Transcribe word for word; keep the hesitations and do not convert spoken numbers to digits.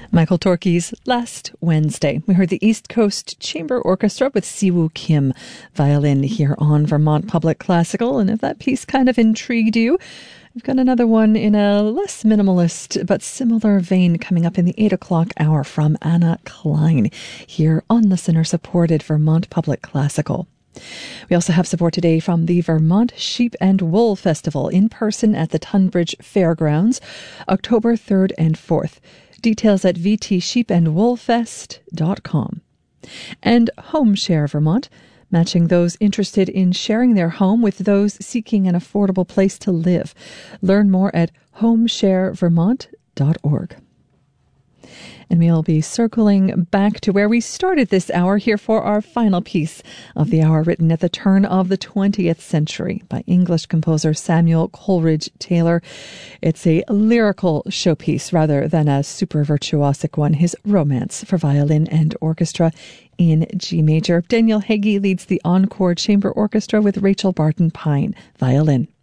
Michael Torke's Last Wednesday. We heard the East Coast Chamber Orchestra with Siwoo Kim violin here on Vermont Public Classical. And if that piece kind of intrigued you, we've got another one in a less minimalist but similar vein coming up in the eight o'clock hour from Anna Klein here on listener-supported Vermont Public Classical. We also have support today from the Vermont Sheep and Wool Festival in person at the Tunbridge Fairgrounds, October third and fourth. Details at v t sheep and wool fest dot com. And Home Share Vermont, matching those interested in sharing their home with those seeking an affordable place to live. Learn more at home share vermont dot org. And we'll be circling back to where we started this hour here for our final piece of the hour, written at the turn of the twentieth century by English composer Samuel Coleridge Taylor. It's a lyrical showpiece rather than a super virtuosic one, his Romance for Violin and Orchestra in G major. Daniel Heggie leads the Encore Chamber Orchestra with Rachel Barton Pine, violin.